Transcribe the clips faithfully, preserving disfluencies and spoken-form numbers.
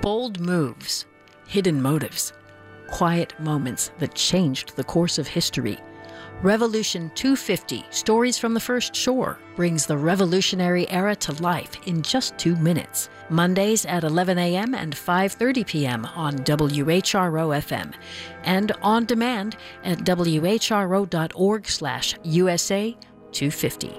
Bold moves, hidden motives, quiet moments that changed the course of history. Revolution two fifty, Stories from the First Shore, brings the Revolutionary era to life in just two minutes. Mondays at eleven a.m. and five thirty p.m. on W H R O F M. And on demand at W H R O dot org slash U S A two fifty.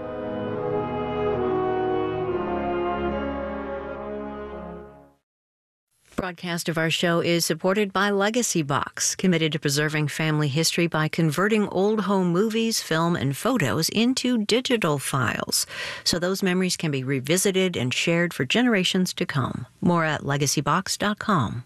Broadcast of our show is supported by Legacy Box, committed to preserving family history by converting old home movies, film, and photos into digital files, so those memories can be revisited and shared for generations to come. More at legacy box dot com.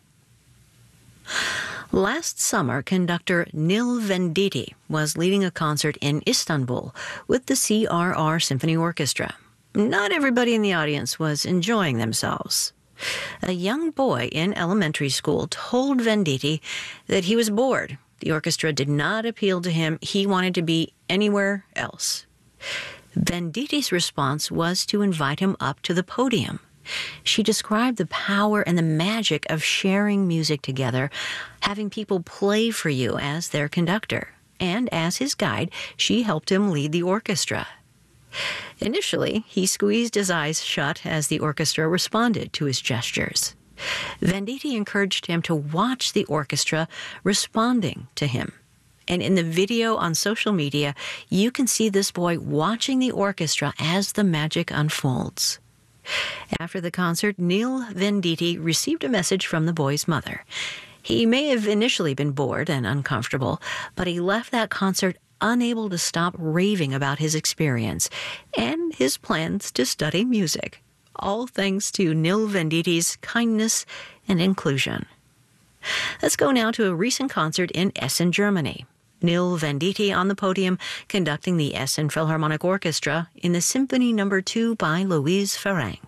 Last summer, conductor Nil Venditti was leading a concert in Istanbul with the C R R Symphony Orchestra. Not everybody in the audience was enjoying themselves. A young boy in elementary school told Venditti that he was bored. The orchestra did not appeal to him. He wanted to be anywhere else. Venditti's response was to invite him up to the podium. She described the power and the magic of sharing music together, having people play for you as their conductor. And as his guide, she helped him lead the orchestra. Initially, he squeezed his eyes shut as the orchestra responded to his gestures. Venditti encouraged him to watch the orchestra responding to him. And in the video on social media, you can see this boy watching the orchestra as the magic unfolds. After the concert, Nil Venditti received a message from the boy's mother. He may have initially been bored and uncomfortable, but he left that concert unable to stop raving about his experience and his plans to study music, all thanks to Nil Venditti's kindness and inclusion. Let's go now to a recent concert in Essen, Germany. Nil Venditti on the podium conducting the Essen Philharmonic Orchestra in the Symphony Number two by Louise Farang.